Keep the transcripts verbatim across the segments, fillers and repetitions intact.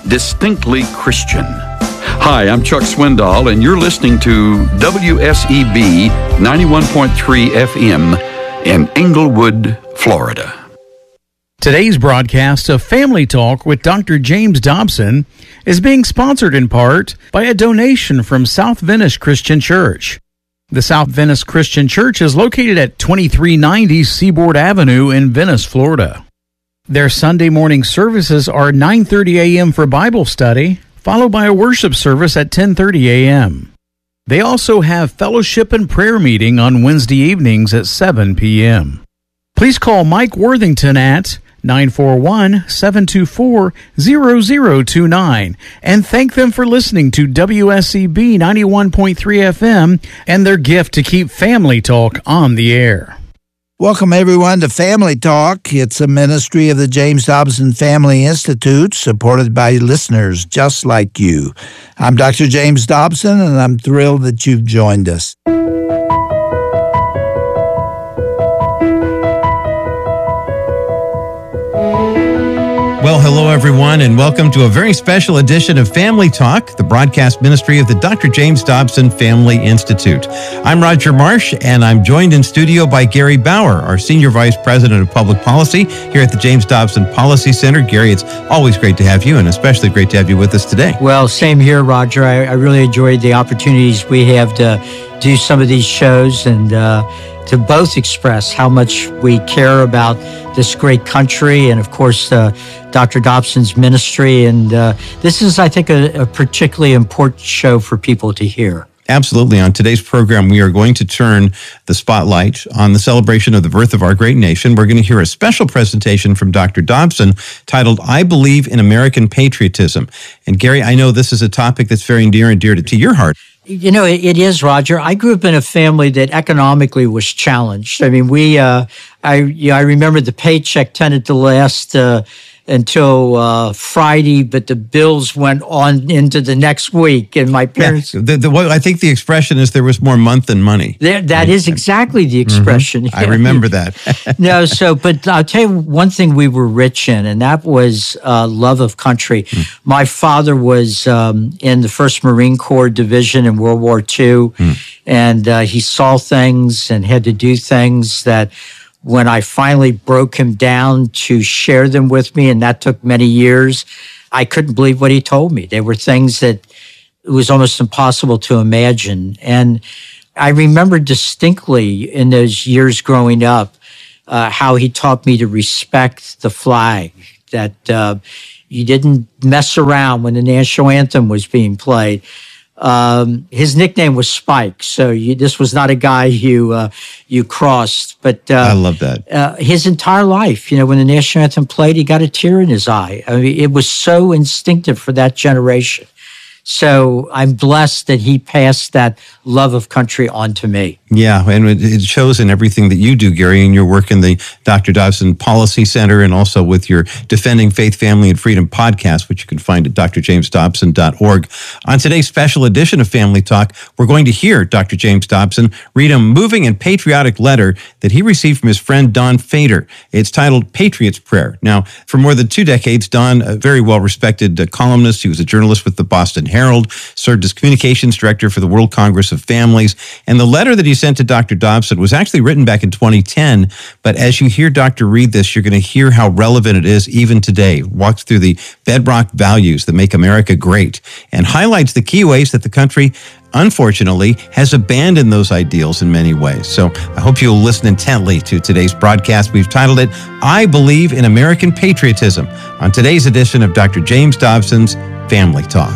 distinctly Christian. Hi, I'm Chuck Swindoll, and you're listening to W S E B ninety-one point three F M in Englewood, Florida. Today's broadcast of Family Talk with Doctor James Dobson is being sponsored in part by a donation from South Venice Christian Church. The South Venice Christian Church is located at twenty-three ninety Seaboard Avenue in Venice, Florida. Their Sunday morning services are nine thirty a.m. for Bible study, followed by a worship service at ten thirty a.m. They also have fellowship and prayer meeting on Wednesday evenings at seven p.m. Please call Mike Worthington at nine four one, seven two four, zero zero two nine and thank them for listening to W S E B ninety-one point three F M and their gift to keep Family Talk on the air. Welcome, everyone, to Family Talk. It's a ministry of the James Dobson Family Institute, supported by listeners just like you. I'm Doctor James Dobson, and I'm thrilled that you've joined us. Well, hello, everyone, and welcome to a very special edition of Family Talk, the broadcast ministry of the Doctor James Dobson Family Institute. I'm Roger Marsh, and I'm joined in studio by Gary Bauer, our Senior Vice President of Public Policy here at the James Dobson Policy Center. Gary, it's always great to have you, and especially great to have you with us today. Well, same here, Roger. I, I really enjoyed the opportunities we have to do some of these shows and uh, to both express how much we care about this great country and, of course, uh, Doctor Dobson's ministry. And uh, this is, I think, a, a particularly important show for people to hear. Absolutely. On today's program, we are going to turn the spotlight on the celebration of the birth of our great nation. We're going to hear a special presentation from Doctor Dobson titled, I Believe in American Patriotism. And Gary, I know this is a topic that's very near and dear to, to your heart. You know, it, it is, Roger. I grew up in a family that economically was challenged. I mean, we, uh, I, you know, I remember the paycheck tended to last uh, until uh, Friday, but the bills went on into the next week. And my parents... Yeah, the, the, what, I think the expression is there was more month than money. There, that is exactly the expression. Mm-hmm. I remember that. No, so, but I'll tell you one thing we were rich in, and that was uh, love of country. Mm. My father was um, in the First Marine Corps Division in World War Two, mm. and uh, he saw things and had to do things that when I finally broke him down to share them with me, and that took many years, I couldn't believe what he told me. There were things that it was almost impossible to imagine. And I remember distinctly in those years growing up uh, how he taught me to respect the flag, that uh, you didn't mess around when the national anthem was being played. Um, his nickname was Spike, so you, this was not a guy you uh, you crossed. But uh, I love that. Uh, his entire life, you know, when the national anthem played, he got a tear in his eye. I mean, it was so instinctive for that generation. So I'm blessed that he passed that love of country on to me. Yeah, and it shows in everything that you do, Gary, in your work in the Doctor Dobson Policy Center and also with your Defending Faith, Family, and Freedom podcast, which you can find at d r james dobson dot org. On today's special edition of Family Talk, we're going to hear Doctor James Dobson read a moving and patriotic letter that he received from his friend Don Fader. It's titled Patriot's Prayer. Now, for more than two decades, Don, a very well-respected uh, columnist, he was a journalist with the Boston Herald, served as communications director for the World Congress of Families, and the letter that he sent to Doctor Dobson was actually written back in twenty ten, but as you hear Doctor read this, you're going to hear how relevant it is even today. Walks through the bedrock values that make America great and highlights the key ways that the country, unfortunately, has abandoned those ideals in many ways. So I hope you'll listen intently to today's broadcast. We've titled it, I Believe in American Patriotism, on today's edition of Doctor James Dobson's Family Talk.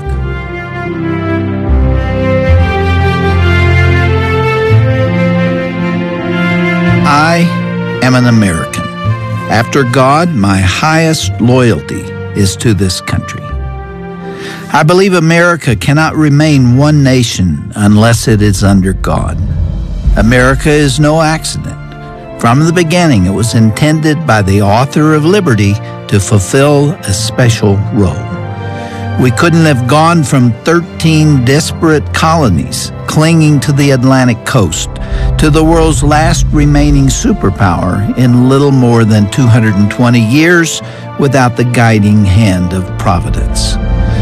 I am an American. After God, my highest loyalty is to this country. I believe America cannot remain one nation unless it is under God. America is no accident. From the beginning, it was intended by the author of liberty to fulfill a special role. We couldn't have gone from thirteen disparate colonies clinging to the Atlantic coast to the world's last remaining superpower in little more than two hundred twenty years without the guiding hand of Providence.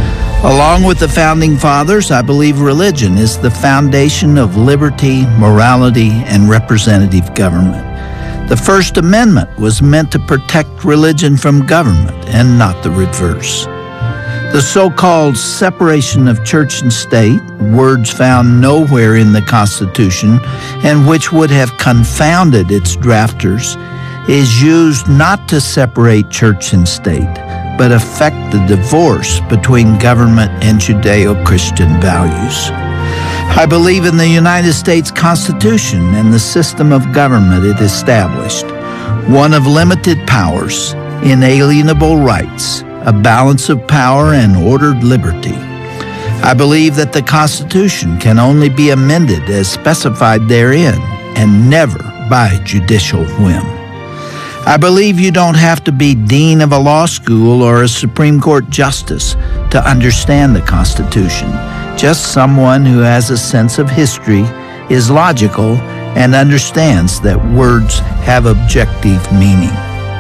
Along with the Founding Fathers, I believe religion is the foundation of liberty, morality, and representative government. The First Amendment was meant to protect religion from government and not the reverse. The so-called separation of church and state, words found nowhere in the Constitution and which would have confounded its drafters, is used not to separate church and state, but affect the divorce between government and Judeo-Christian values. I believe in the United States Constitution and the system of government it established, one of limited powers, inalienable rights, a balance of power, and ordered liberty. I believe that the Constitution can only be amended as specified therein, and never by judicial whim. I believe you don't have to be dean of a law school or a Supreme Court justice to understand the Constitution. Just someone who has a sense of history, is logical, and understands that words have objective meaning.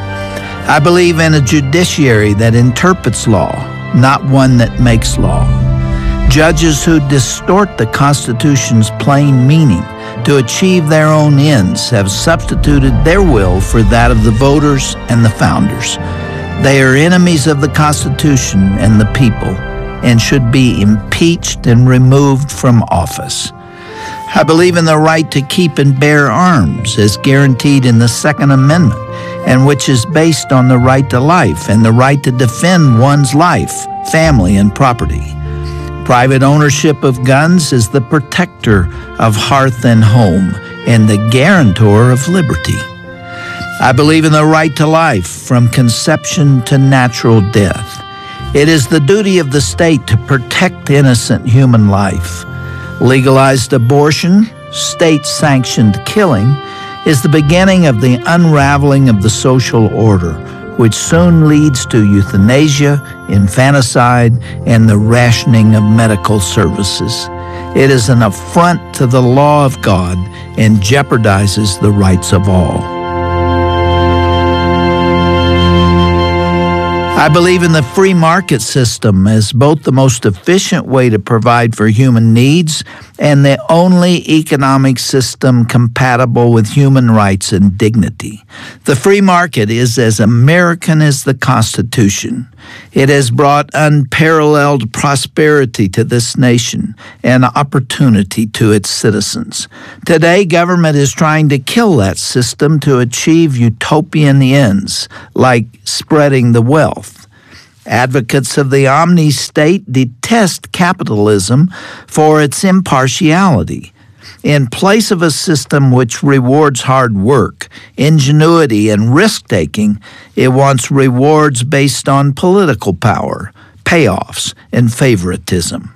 I believe in a judiciary that interprets law, not one that makes law. Judges who distort the Constitution's plain meaning to achieve their own ends have substituted their will for that of the voters and the founders. They are enemies of the Constitution and the people, and should be impeached and removed from office. I believe in the right to keep and bear arms as guaranteed in the Second Amendment, and which is based on the right to life and the right to defend one's life, family, and property. Private ownership of guns is the protector of hearth and home and the guarantor of liberty. I believe in the right to life from conception to natural death. It is the duty of the state to protect innocent human life. Legalized abortion, state-sanctioned killing, is the beginning of the unraveling of the social order, which soon leads to euthanasia, infanticide, and the rationing of medical services. It is an affront to the law of God and jeopardizes the rights of all. I believe in the free market system as both the most efficient way to provide for human needs and the only economic system compatible with human rights and dignity. The free market is as American as the Constitution. It has brought unparalleled prosperity to this nation and opportunity to its citizens. Today, government is trying to kill that system to achieve utopian ends, like spreading the wealth. Advocates of the omni-state detest capitalism for its impartiality. In place of a system which rewards hard work, ingenuity, and risk-taking, it wants rewards based on political power, payoffs, and favoritism.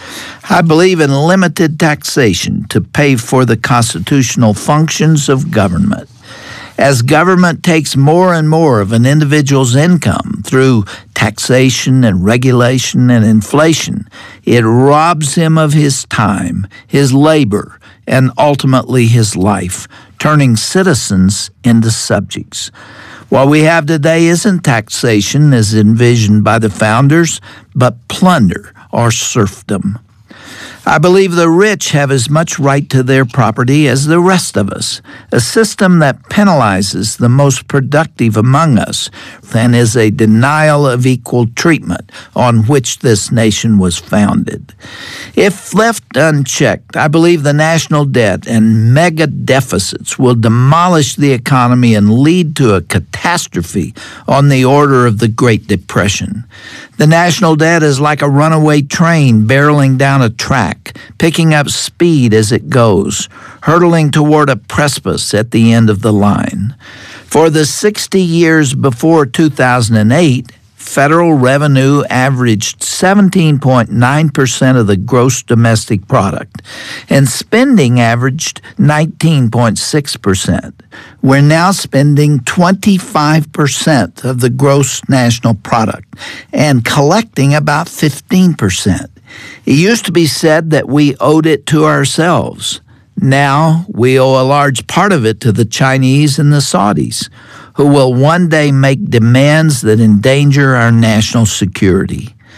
I believe in limited taxation to pay for the constitutional functions of government. As government takes more and more of an individual's income through taxation and regulation and inflation, it robs him of his time, his labor, and ultimately his life, turning citizens into subjects. What we have today isn't taxation as envisioned by the founders, but plunder or serfdom. I believe the rich have as much right to their property as the rest of us, a system that penalizes the most productive among us and is a denial of equal treatment on which this nation was founded. If left unchecked, I believe the national debt and mega deficits will demolish the economy and lead to a catastrophe on the order of the Great Depression. The national debt is like a runaway train barreling down a track, picking up speed as it goes, hurtling toward a precipice at the end of the line. For the sixty years before two thousand eight, federal revenue averaged seventeen point nine percent of the gross domestic product, and spending averaged nineteen point six percent. We're now spending twenty-five percent of the gross national product and collecting about fifteen percent. It used to be said that we owed it to ourselves. Now we owe a large part of it to the Chinese and the Saudis, who will one day make demands that endanger our national security.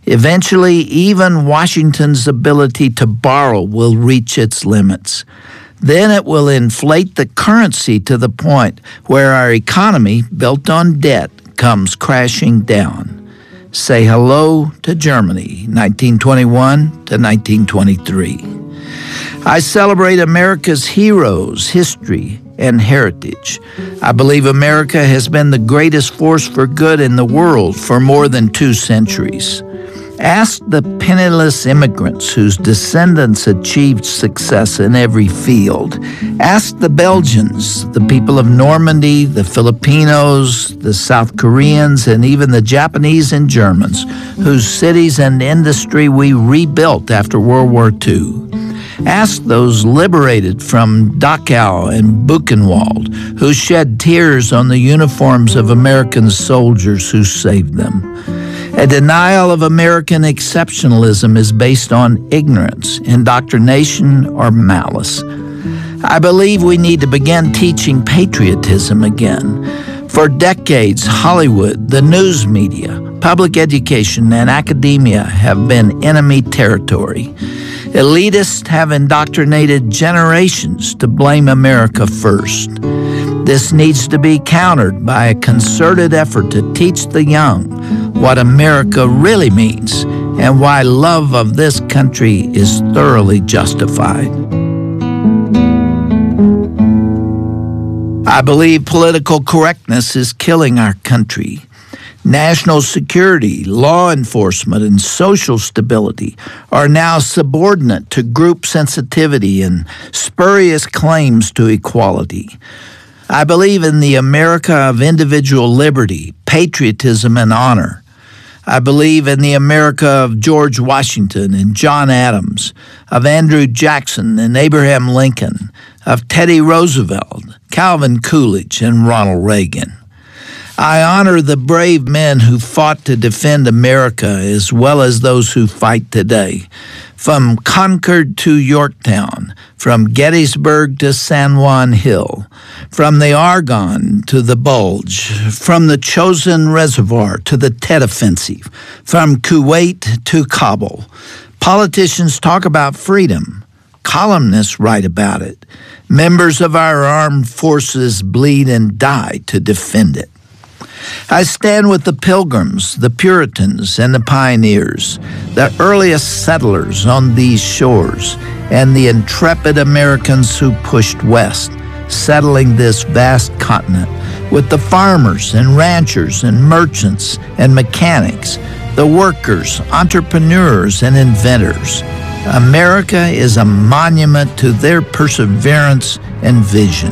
Eventually, even Washington's ability to borrow will reach its limits. Then it will inflate the currency to the point where our economy, built on debt, comes crashing down. Say hello to Germany, nineteen twenty-one to nineteen twenty-three. I celebrate America's heroes, history, and heritage. I believe America has been the greatest force for good in the world for more than two centuries. Ask the penniless immigrants whose descendants achieved success in every field. Ask the Belgians, the people of Normandy, the Filipinos, the South Koreans, and even the Japanese and Germans, whose cities and industry we rebuilt after World War Two. Ask those liberated from Dachau and Buchenwald, who shed tears on the uniforms of American soldiers who saved them. A denial of American exceptionalism is based on ignorance, indoctrination, or malice. I believe we need to begin teaching patriotism again. For decades, Hollywood, the news media, public education, and academia have been enemy territory. Elitists have indoctrinated generations to blame America first. This needs to be countered by a concerted effort to teach the young what America really means and why love of this country is thoroughly justified. I believe political correctness is killing our country. National security, law enforcement, and social stability are now subordinate to group sensitivity and spurious claims to equality. I believe in the America of individual liberty, patriotism, and honor. I believe in the America of George Washington and John Adams, of Andrew Jackson and Abraham Lincoln, of Teddy Roosevelt, Calvin Coolidge, and Ronald Reagan. I honor the brave men who fought to defend America as well as those who fight today. From Concord to Yorktown, from Gettysburg to San Juan Hill, from the Argonne to the Bulge, from the Chosin Reservoir to the Tet Offensive, from Kuwait to Kabul. Politicians talk about freedom. Columnists write about it. Members of our armed forces bleed and die to defend it. I stand with the Pilgrims, the Puritans, and the pioneers, the earliest settlers on these shores, and the intrepid Americans who pushed west, settling this vast continent, with the farmers and ranchers and merchants and mechanics, the workers, entrepreneurs, and inventors. America is a monument to their perseverance and vision.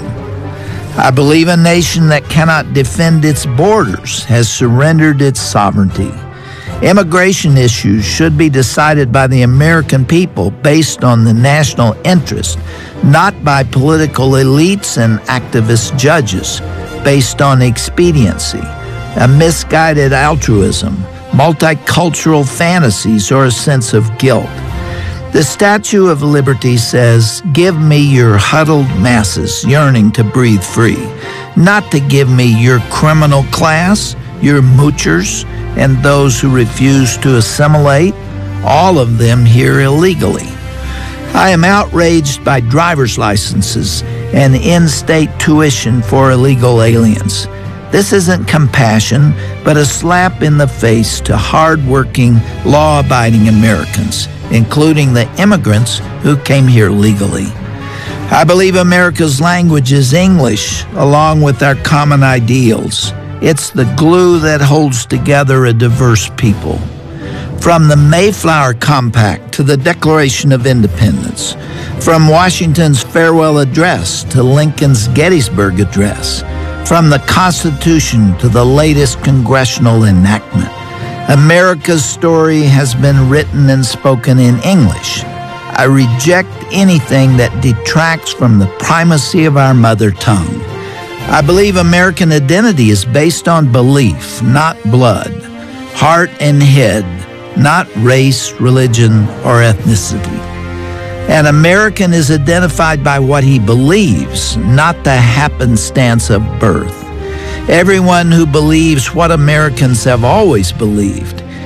I believe a nation that cannot defend its borders has surrendered its sovereignty. Immigration issues should be decided by the American people based on the national interest, not by political elites and activist judges, based on expediency, a misguided altruism, multicultural fantasies, or a sense of guilt. The Statue of Liberty says, "Give me your huddled masses yearning to breathe free," not to give me your criminal class, your moochers, and those who refuse to assimilate, all of them here illegally. I am outraged by driver's licenses and in-state tuition for illegal aliens. This isn't compassion, but a slap in the face to hard-working, law-abiding Americans, including the immigrants who came here legally. I believe America's language is English, along with our common ideals. It's the glue that holds together a diverse people. From the Mayflower Compact to the Declaration of Independence, from Washington's farewell address to Lincoln's Gettysburg Address, from the Constitution to the latest congressional enactment, America's story has been written and spoken in English. I reject anything that detracts from the primacy of our mother tongue. I believe American identity is based on belief, not blood, heart and head, not race, religion, or ethnicity. An American is identified by what he believes, not the happenstance of birth. Everyone who believes what Americans have always believed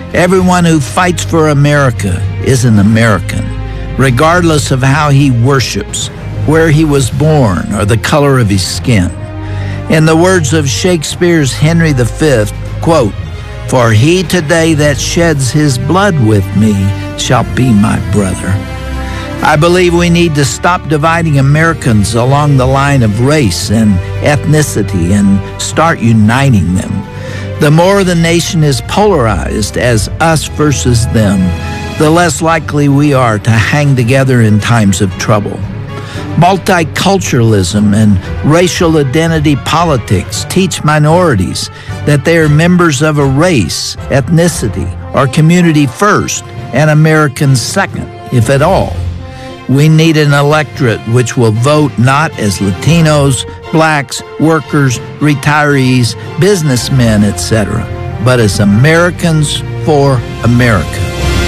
Everyone who fights for America is an American, regardless of how he worships, where he was born, or the color of his skin. In the words of Shakespeare's Henry the Fifth, quote, "For he today that sheds his blood with me shall be my brother." I believe we need to stop dividing Americans along the line of race and ethnicity and start uniting them. The more the nation is polarized as us versus them, the less likely we are to hang together in times of trouble. Multiculturalism and racial identity politics teach minorities that they are members of a race, ethnicity, or community first, and Americans second, if at all. We need an electorate which will vote not as Latinos, blacks, workers, retirees, businessmen, et cetera, but as Americans for America.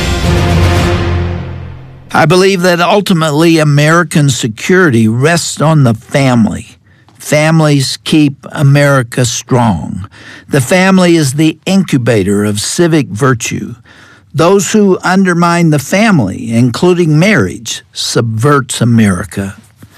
I believe that ultimately American security rests on the family. Families keep America strong. The family is the incubator of civic virtue. Those who undermine the family, including marriage, subverts America.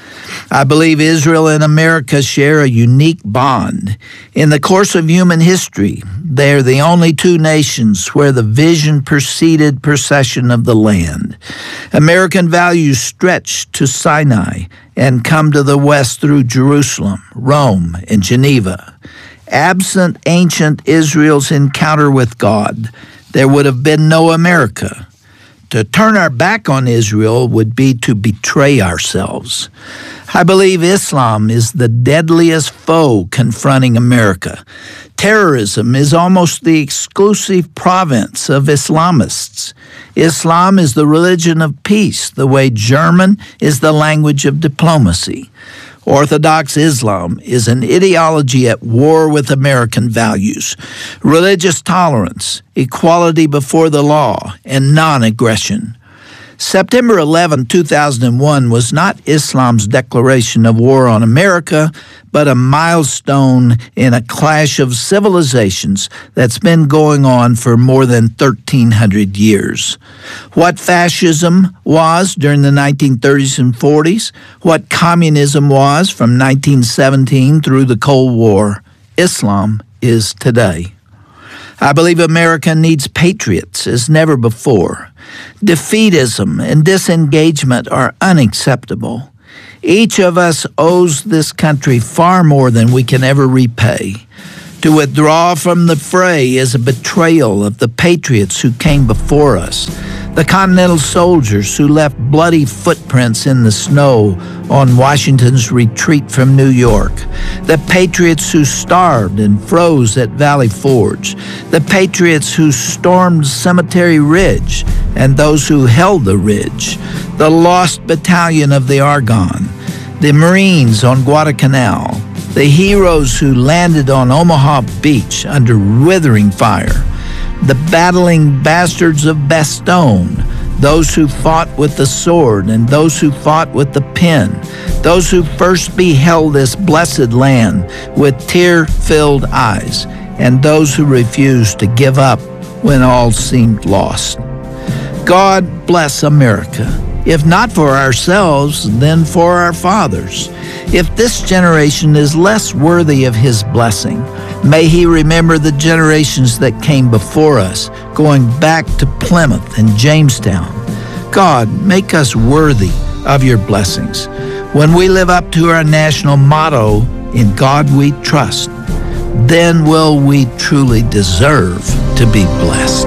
I believe Israel and America share a unique bond. In the course of human history, they are the only two nations where the vision preceded possession of the land. American values stretch to Sinai and come to the west through Jerusalem, Rome, and Geneva. Absent ancient Israel's encounter with God, there would have been no America. To turn our back on Israel would be to betray ourselves. I believe Islam is the deadliest foe confronting America. Terrorism is almost the exclusive province of Islamists. Islam is the religion of peace, the way German is the language of diplomacy. Orthodox Islam is an ideology at war with American values, religious tolerance, equality before the law, and non-aggression. September eleventh, two thousand one was not Islam's declaration of war on America, but a milestone in a clash of civilizations that's been going on for more than thirteen hundred years. What fascism was during the nineteen thirties and forties, what communism was from nineteen seventeen through the Cold War, Islam is today. I believe America needs patriots as never before. Defeatism and disengagement are unacceptable. Each of us owes this country far more than we can ever repay. To withdraw from the fray is a betrayal of the patriots who came before us, the Continental soldiers who left bloody footprints in the snow on Washington's retreat from New York, the patriots who starved and froze at Valley Forge, the patriots who stormed Cemetery Ridge and those who held the ridge, the lost battalion of the Argonne, the Marines on Guadalcanal, the heroes who landed on Omaha Beach under withering fire, the battling bastards of Bastogne, those who fought with the sword and those who fought with the pen, those who first beheld this blessed land with tear-filled eyes, and those who refused to give up when all seemed lost. God bless America. If not for ourselves, then for our fathers. If this generation is less worthy of his blessing, may he remember the generations that came before us, going back to Plymouth and Jamestown. God, make us worthy of your blessings. When we live up to our national motto, "In God we trust," then will we truly deserve to be blessed.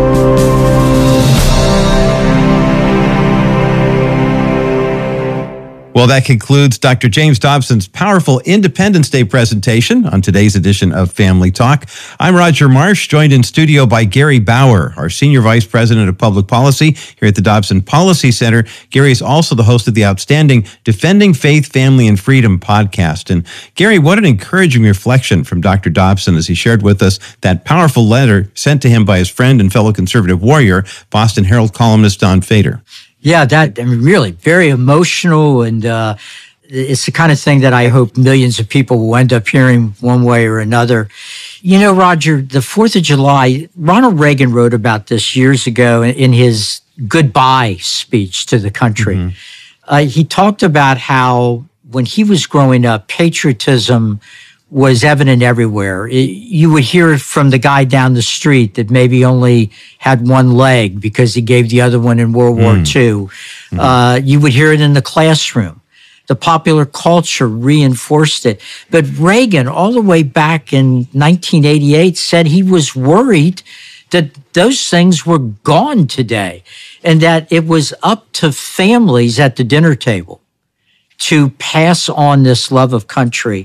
Well, that concludes Doctor James Dobson's powerful Independence Day presentation on today's edition of Family Talk. I'm Roger Marsh, joined in studio by Gary Bauer, our Senior Vice President of Public Policy here at the Dobson Policy Center. Gary is also the host of the outstanding Defending Faith, Family, and Freedom podcast. And Gary, what an encouraging reflection from Doctor Dobson as he shared with us that powerful letter sent to him by his friend and fellow conservative warrior, Boston Herald columnist Don Fader. Yeah, that, I mean, really very emotional. And uh, it's the kind of thing that I hope millions of people will end up hearing one way or another. You know, Roger, the fourth of July, Ronald Reagan wrote about this years ago in his goodbye speech to the country. Mm-hmm. Uh, he talked about how when he was growing up, patriotism was evident everywhere. It, you would hear it from the guy down the street that maybe only had one leg because he gave the other one in World mm. War Two. Mm. Uh, you would hear it in the classroom. The popular culture reinforced it. But Reagan, all the way back in nineteen eighty-eight, said he was worried that those things were gone today and that it was up to families at the dinner table to pass on this love of country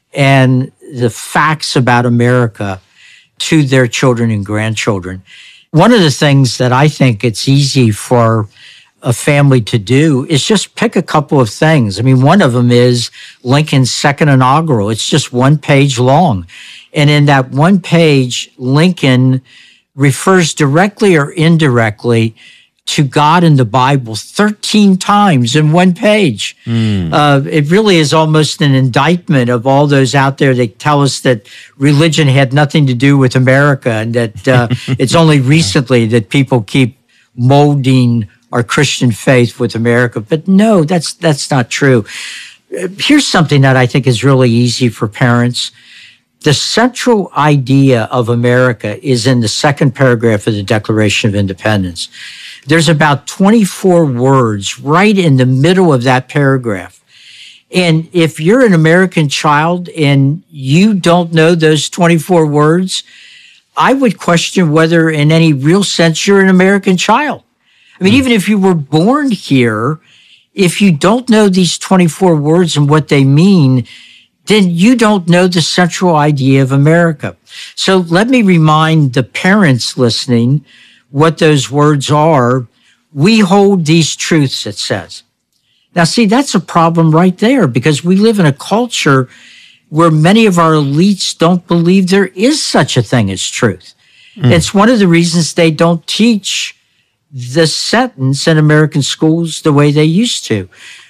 and the facts about America to their children and grandchildren. One of the things that I think it's easy for a family to do is just pick a couple of things. I mean, one of them is Lincoln's second inaugural. It's just one page long. And in that one page, Lincoln refers directly or indirectly to God in the Bible thirteen times in one page. Mm. Uh, it really is almost an indictment of all those out there that tell us that religion had nothing to do with America and that uh, it's only recently that people keep molding our Christian faith with America. But no, that's that's not true. Here's something that I think is really easy for parents. The central idea of America is in the second paragraph of the Declaration of Independence. There's about twenty-four words right in the middle of that paragraph. And if you're an American child and you don't know those twenty-four words, I would question whether in any real sense you're an American child. I mean, mm. even if you were born here, if you don't know these twenty-four words and what they mean, then you don't know the central idea of America. So let me remind the parents listening what those words are. We hold these truths, it says. Now, see, that's a problem right there because we live in a culture where many of our elites don't believe there is such a thing as truth. Mm. It's one of the reasons they don't teach the sentence in American schools the way they used to.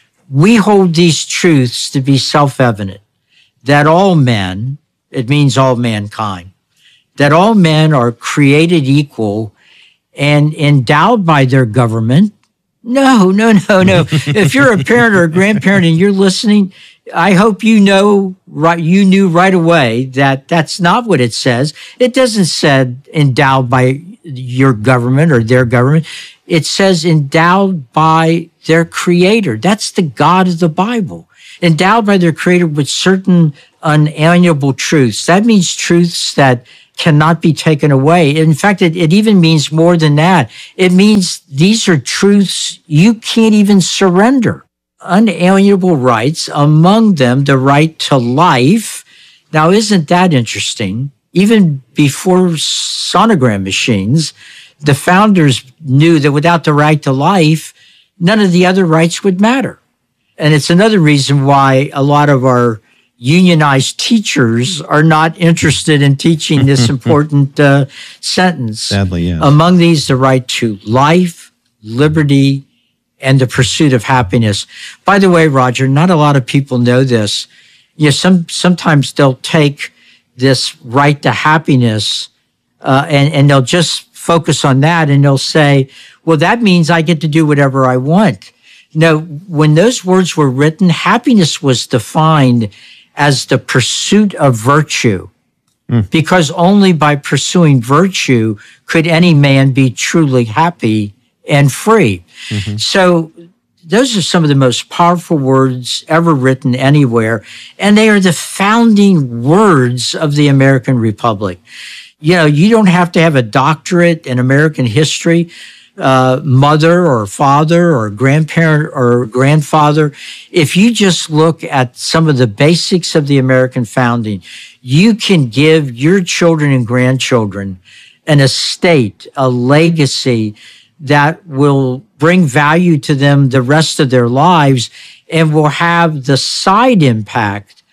We hold these truths to be self-evident, that all men, it means all mankind, that all men are created equal and endowed by their government. No, no, no, no. If you're a parent or a grandparent and you're listening, I hope you know, right, you knew right away that that's not what it says. It doesn't say endowed by your government or their government. It says endowed by their creator. That's the God of the Bible. Endowed by their creator with certain unalienable truths. That means truths that cannot be taken away. In fact, it, it even means more than that. It means these are truths you can't even surrender. Unalienable rights, among them the right to life. Now, isn't that interesting? Even before sonogram machines, the founders knew that without the right to life, none of the other rights would matter. And it's another reason why a lot of our unionized teachers are not interested in teaching this important uh, sentence. Sadly, yes. Among these, the right to life, liberty, and the pursuit of happiness. By the way, Roger, not a lot of people know this. You know, some, sometimes they'll take this right to happiness uh, and, and they'll just focus on that and they'll say, well, that means I get to do whatever I want. No, when those words were written, happiness was defined as the pursuit of virtue, mm. because only by pursuing virtue could any man be truly happy and free. Mm-hmm. So those are some of the most powerful words ever written anywhere, and they are the founding words of the American Republic. You know, you don't have to have a doctorate in American history. Uh, mother or father or grandparent or grandfather, if you just look at some of the basics of the American founding, you can give your children and grandchildren an estate, a legacy that will bring value to them the rest of their lives and will have the side impact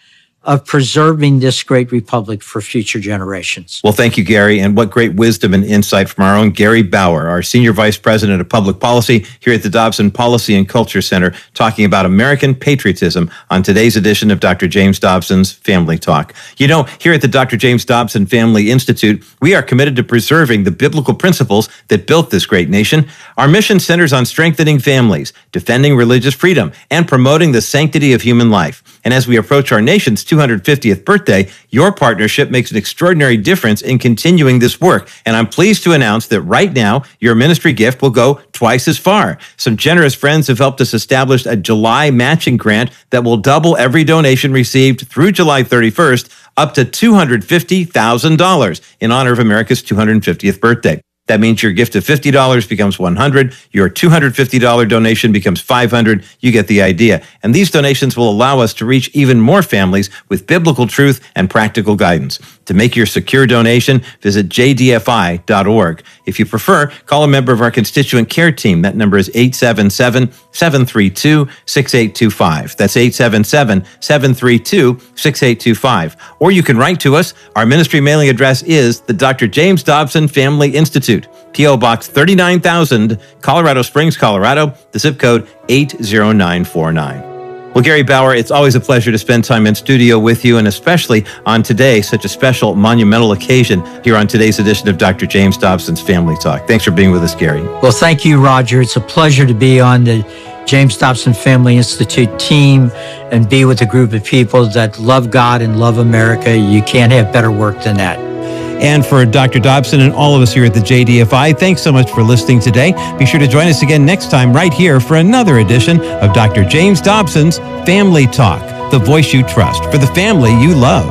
of preserving this great republic for future generations. Well, thank you, Gary. And what great wisdom and insight from our own Gary Bauer, our Senior Vice President of Public Policy here at the Dobson Policy and Culture Center, talking about American patriotism on today's edition of Doctor James Dobson's Family Talk. You know, here at the Doctor James Dobson Family Institute, we are committed to preserving the biblical principles that built this great nation. Our mission centers on strengthening families, defending religious freedom, and promoting the sanctity of human life. And as we approach our nation's two hundred fiftieth birthday, your partnership makes an extraordinary difference in continuing this work. And I'm pleased to announce that right now, your ministry gift will go twice as far. Some generous friends have helped us establish a July matching grant that will double every donation received through July thirty-first, up to two hundred fifty thousand dollars in honor of America's two hundred fiftieth birthday. That means your gift of fifty dollars becomes one hundred dollars, your two hundred fifty dollars donation becomes five hundred dollars. You get the idea. And these donations will allow us to reach even more families with biblical truth and practical guidance. To make your secure donation, visit j d f i dot org. If you prefer, call a member of our constituent care team. That number is eight seven seven, seven three two, six eight two five. That's eight seven seven, seven three two, six eight two five. Or you can write to us. Our ministry mailing address is the Doctor James Dobson Family Institute, P O Box thirty-nine thousand, Colorado Springs, Colorado, the zip code eight zero nine four nine. Well, Gary Bauer, it's always a pleasure to spend time in studio with you, and especially on today, such a special, monumental occasion here on today's edition of Doctor James Dobson's Family Talk. Thanks for being with us, Gary. Well, thank you, Roger. It's a pleasure to be on the James Dobson Family Institute team and be with a group of people that love God and love America. You can't have better work than that. And for Doctor Dobson and all of us here at the J D F I, thanks so much for listening today. Be sure to join us again next time right here for another edition of Doctor James Dobson's Family Talk, the voice you trust for the family you love.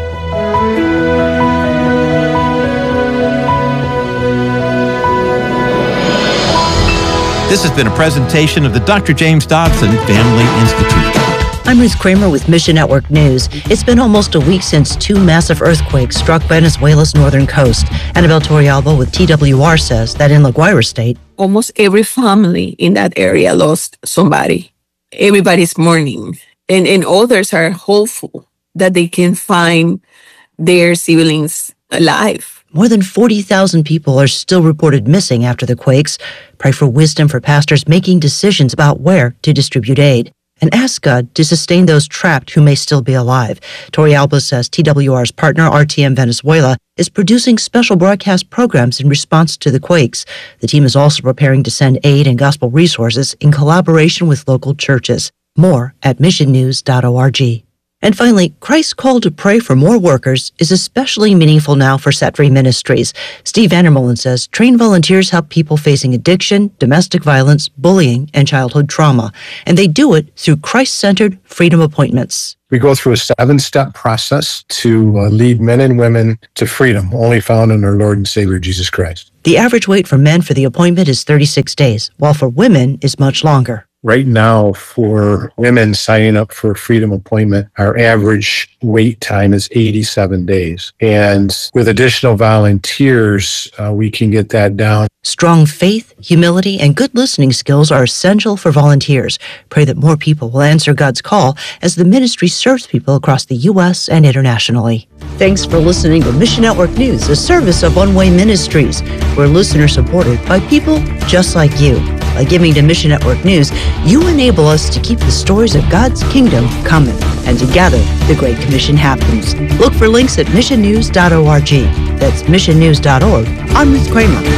This has been a presentation of the Doctor James Dobson Family Institute. I'm Ruth Kramer with Mission Network News. It's been almost a week since two massive earthquakes struck Venezuela's northern coast. Annabelle Torrealba with T W R says that in La Guaira State, almost every family in that area lost somebody. Everybody's mourning. And, and others are hopeful that they can find their siblings alive. More than forty thousand people are still reported missing after the quakes. Pray for wisdom for pastors making decisions about where to distribute aid. And ask God to sustain those trapped who may still be alive. Torrealba says T W R's partner, R T M Venezuela, is producing special broadcast programs in response to the quakes. The team is also preparing to send aid and gospel resources in collaboration with local churches. More at mission news dot org. And finally, Christ's call to pray for more workers is especially meaningful now for Set Free Ministries. Steve Vandermolen says trained volunteers help people facing addiction, domestic violence, bullying, and childhood trauma. And they do it through Christ-centered freedom appointments. We go through a seven-step process to uh, lead men and women to freedom, only found in our Lord and Savior, Jesus Christ. The average wait for men for the appointment is thirty-six days, while for women is much longer. Right now, for women signing up for a freedom appointment, our average wait time is eighty-seven days. And with additional volunteers, uh, we can get that down. Strong faith, humility, and good listening skills are essential for volunteers. Pray that more people will answer God's call as the ministry serves people across the U S and internationally. Thanks for listening to Mission Network News, a service of One Way Ministries. We're listener supported by people just like you. By giving to Mission Network News, you enable us to keep the stories of God's kingdom coming. And together, the Great Commission happens. Look for links at mission news dot org. That's mission news dot org. I'm Ruth Kramer.